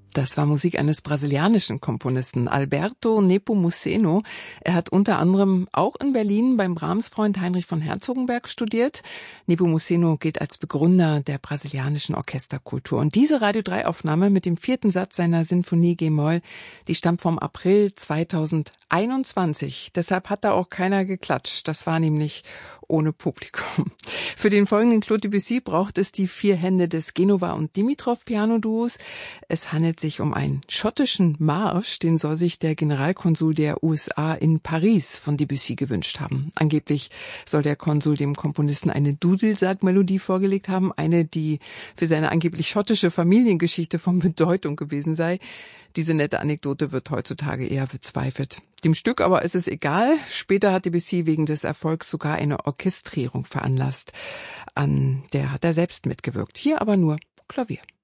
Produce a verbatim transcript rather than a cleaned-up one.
Das war Musik eines brasilianischen Komponisten, Alberto Nepomuceno. Er hat unter anderem auch in Berlin beim Brahms-Freund Heinrich von Herzogenberg studiert. Nepomuceno gilt als Begründer der brasilianischen Orchesterkultur. Und diese Radio drei Aufnahme mit dem vierten Satz seiner Sinfonie G-Moll, die stammt vom April zweitausendeinundzwanzig. Deshalb hat da auch keiner geklatscht. Das war nämlich ohne Publikum. Für den folgenden Claude Debussy braucht es die vier Hände des Genova und Dimitrov Piano-Duos. Es handelt sich um einen schottischen Marsch, den soll sich der Generalkonsul der U S A in Paris von Debussy gewünscht haben. Angeblich soll der Konsul dem Komponisten eine Dudelsack-Melodie vorgelegt haben, eine, die für seine angeblich schottische Familiengeschichte von Bedeutung gewesen sei. Diese nette Anekdote wird heutzutage eher bezweifelt. Dem Stück aber ist es egal. Später hat Debussy wegen des Erfolgs sogar eine Orchestrierung veranlasst. An der hat er selbst mitgewirkt. Hier aber nur Klavier.